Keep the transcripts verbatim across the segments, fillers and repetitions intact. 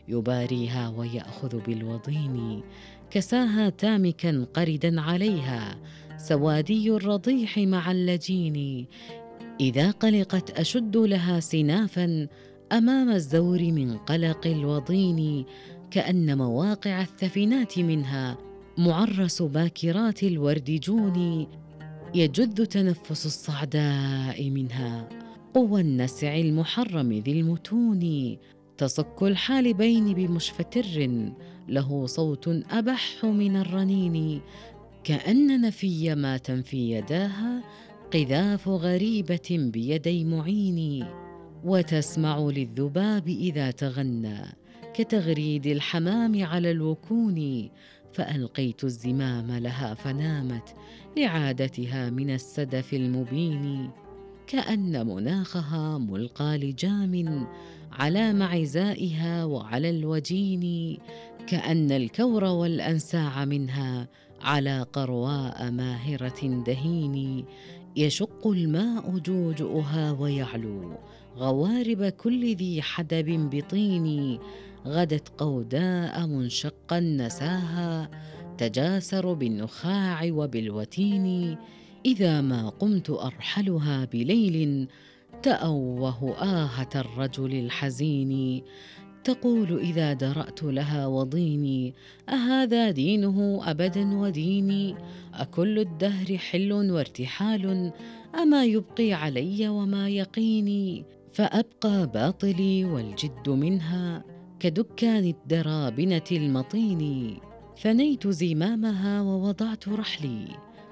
يباريها ويأخذ بالوضين، كساها تامكا قردا عليها سوادي الرضيح مع اللجين. إذا قلقت أشد لها سنافا أمام الزور من قلق الوضين، كأن مواقع الثفنات منها معرس باكرات الورد جوني، يجذ تنفس الصعداء منها قوى النسع المحرم ذي المتون. تصك الحالبين بمشفتر له صوت أبح من الرنين، كأن نفي ما تنفي يداها قذاف غريبة بيدي معين. وتسمع للذباب إذا تغنى كتغريد الحمام على الوكون، فألقيت الزمام لها فنامت لعادتها من السدف المبين، كأن مناخها ملقى لجام على معزائها وعلى الوجين، كأن الكور والأنساع منها على قرواء ماهرة دهين. يشق الماء جوجؤها ويعلو غوارب كل ذي حدب بطين، غدت قوداء منشقا نساها تجاسر بالنخاع وبالوتين. إذا ما قمت أرحلها بليل تأوه آهة الرجل الحزين، تقول إذا درأت لها وضيني أهذا دينه أبدا وديني؟ أكل الدهر حل وارتحال؟ أما يبقي علي وما يقيني؟ فأبقى باطلي والجد منها كدكان الدرابنة المطين. ثنيت زمامها ووضعت رحلي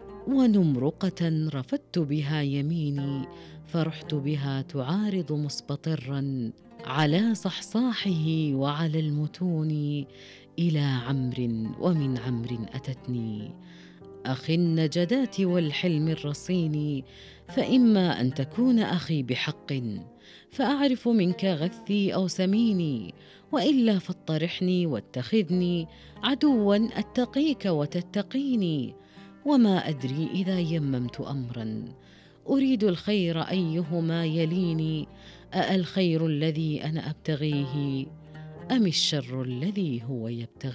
ونمرقة رفدت بها يميني، فرحت بها تعارض مسبطرا على صحصاحه وعلى المتون. إلى عمرو ومن عمرو أتتني أخي النجدات والحلم الرصين، فإما أن تكون أخي بحق فأعرف منك غثي أو سميني، وإلا فاطرحني واتخذني عدوا أتقيك وتتقيني. وما أدري إذا يممت أمرا أريد الخير أيهما يليني، أألخير الذي أنا أبتغيه أم الشر الذي هو يبتغي؟